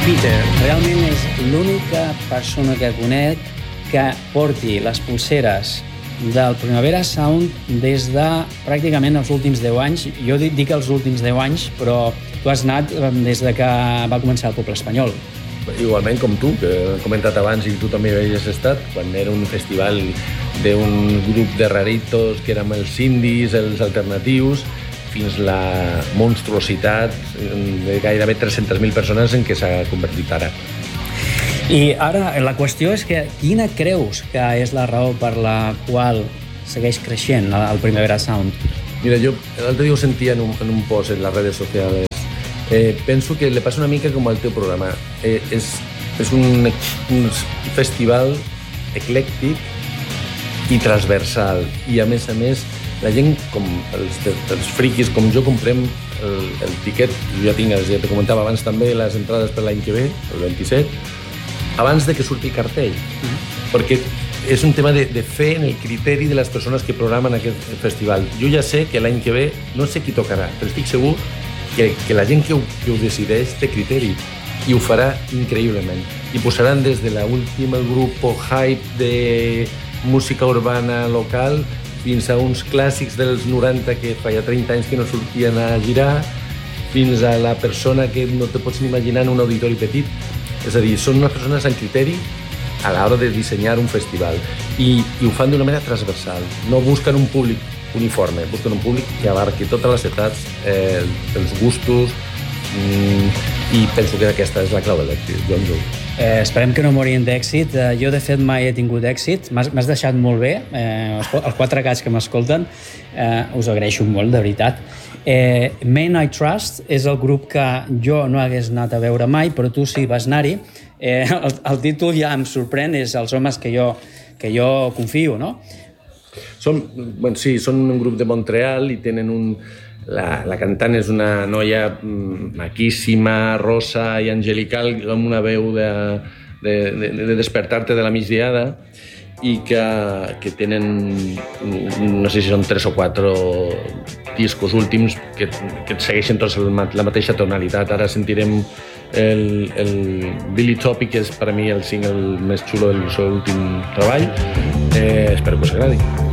Peter realment és l'única persona que conec que porti les polseres del Primavera Sound des de pràcticament els últims 10 anys. Jo dic els últims 10 anys, però tu has anat des de que va començar el Poble Espanyol. Igualment com tu, que he comentat abans i tu també havies estat, quan era un festival d'un grup de raritos que érem els indis, els alternatius, fins la monstruositat de gairebé 300.000 persones en què s'ha convertit ara. I ara la qüestió és que quina creus que és la raó per la qual segueix creixent el Primavera Sound? Mira, jo l'altre dia ho sentia en un post en les redes socials. Penso que le passa una mica com al teu programa. És un festival eclèctic i transversal. I a més, la gent, com els friquis com jo, comprem el tiquet. Jo ja te comentava abans també les entrades per l'any que ve, el 27, abans de que surti cartell. Perquè és un tema de fe en el criteri de les persones que programen aquest festival. Jo ja sé que l'any que ve no sé qui tocarà, però estic segur que la gent que ho decideix té criteri i ho farà increïblement. I posaran des de l'últim grup hype de música urbana local fins a uns clàssics dels 90 que feia 30 anys que no sortien a girar, fins a la persona que no te pots imaginar en un auditori petit. És a dir, són unes persones amb criteri a l'hora de dissenyar un festival i ho fan d'una manera transversal. No busquen un públic uniforme, busquen un públic que abarqui totes les edats, els gustos, i penso que aquesta és la clau de l'èxit, Joan. Esperem que no morin d'èxit. Jo, de fet, mai he tingut èxit. M'has deixat molt bé. Els 4 gats que m'escolten us agraeixo molt, de veritat. Men I Trust és el grup que jo no hagués anat a veure mai, però tu sí vas anar-hi. El títol ja em sorprèn, és els homes que jo confio, no? Són un grup de Montreal i tenen la cantant és una noia maquíssima, rosa i angelical, amb una veu de despertar-te de la migdiada, i que tenen, no sé si són 3 o 4 discos últims que segueixen tots la mateixa tonalitat. Ara sentirem el Billy Topic, que és per a mi el single més xulo del seu últim treball. Espero que us agradi.